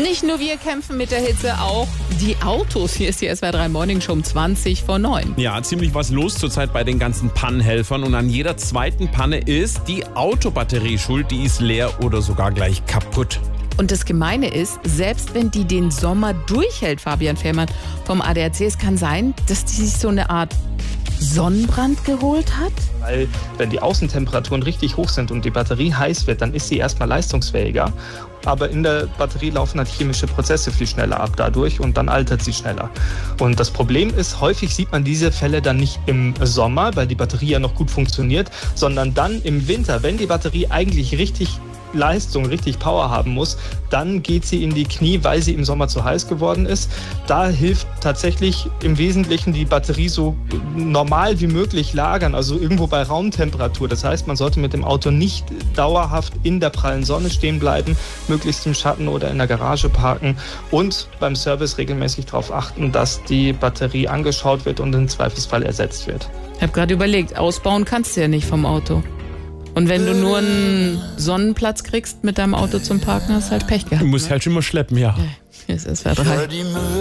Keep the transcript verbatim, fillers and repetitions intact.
Nicht nur wir kämpfen mit der Hitze, auch die Autos. Hier ist die S W R drei Morning Show um zwanzig vor neun. Ja, ziemlich was los zurzeit bei den ganzen Pannenhelfern. Und an jeder zweiten Panne ist die Autobatterie schuld. Die ist leer oder sogar gleich kaputt. Und das Gemeine ist, selbst wenn die den Sommer durchhält, Fabian Fährmann vom A D A C, es kann sein, dass die sich so eine Art Sonnenbrand geholt hat? Weil wenn die Außentemperaturen richtig hoch sind und die Batterie heiß wird, dann ist sie erstmal leistungsfähiger. Aber in der Batterie laufen halt chemische Prozesse viel schneller ab dadurch und dann altert sie schneller. Und das Problem ist, häufig sieht man diese Fälle dann nicht im Sommer, weil die Batterie ja noch gut funktioniert, sondern dann im Winter, wenn die Batterie eigentlich richtig Leistung, richtig Power haben muss, dann geht sie in die Knie, weil sie im Sommer zu heiß geworden ist. Da hilft tatsächlich im Wesentlichen die Batterie so normal wie möglich lagern, also irgendwo bei Raumtemperatur. Das heißt, man sollte mit dem Auto nicht dauerhaft in der prallen Sonne stehen bleiben, möglichst im Schatten oder in der Garage parken und beim Service regelmäßig darauf achten, dass die Batterie angeschaut wird und im Zweifelsfall ersetzt wird. Ich habe gerade überlegt, ausbauen kannst du ja nicht vom Auto. Und wenn du nur einen Sonnenplatz kriegst mit deinem Auto zum Parken, hast du halt Pech gehabt. Du musst ne? halt schon mal schleppen, ja. Hier ist S W R drei.